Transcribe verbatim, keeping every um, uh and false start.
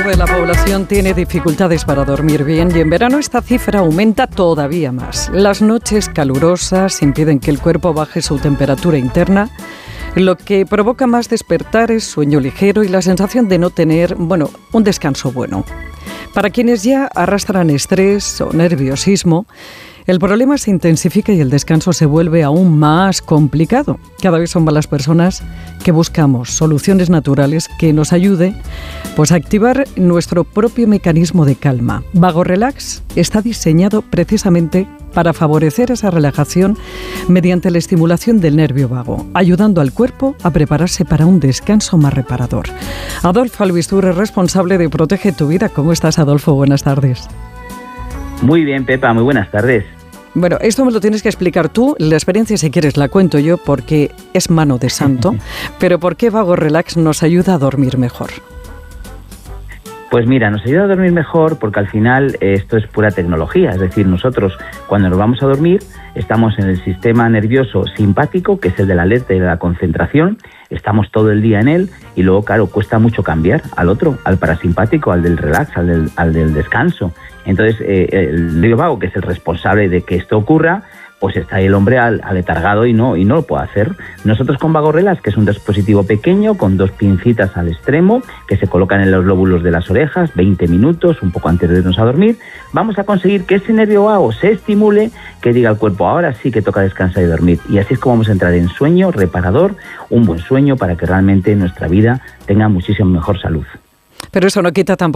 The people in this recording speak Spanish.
mayor de la población tiene dificultades para dormir bien y en verano esta cifra aumenta todavía más. Las noches calurosas impiden que el cuerpo baje su temperatura interna, lo que provoca más despertares, sueño ligero y la sensación de no tener, bueno, un descanso bueno. Para quienes ya arrastran estrés o nerviosismo, el problema se intensifica y el descanso se vuelve aún más complicado. Cada vez son más las personas que buscamos soluciones naturales que nos ayuden pues, a activar nuestro propio mecanismo de calma. Vago Relax está diseñado precisamente para favorecer esa relajación mediante la estimulación del nervio vago, ayudando al cuerpo a prepararse para un descanso más reparador. Adolfo Albistur es responsable de Protege tu Vida. ¿Cómo estás, Adolfo? Buenas tardes. Muy bien, Pepa, muy buenas tardes. Bueno, esto me lo tienes que explicar tú. La experiencia, si quieres, la cuento yo porque es mano de santo. Pero ¿por qué Vago Relax nos ayuda a dormir mejor? Pues mira, nos ayuda a dormir mejor porque al final eh, esto es pura tecnología. Es decir, nosotros cuando nos vamos a dormir estamos en el sistema nervioso simpático, que es el de la alerta y de la concentración. Estamos todo el día en él y luego, claro, cuesta mucho cambiar al otro, al parasimpático, al del relax, al del, al del descanso. Entonces, eh, el nervio vago, que es el responsable de que esto ocurra, pues está ahí el hombre aletargado y no, y no lo puede hacer. Nosotros con Vago Relax, que es un dispositivo pequeño con dos pincitas al extremo que se colocan en los lóbulos de las orejas, veinte minutos, un poco antes de irnos a dormir, vamos a conseguir que ese nervio vago se estimule, que diga al cuerpo, ahora sí que toca descansar y dormir. Y así es como vamos a entrar en sueño reparador, un buen sueño para que realmente nuestra vida tenga muchísimo mejor salud. Pero eso no quita tampoco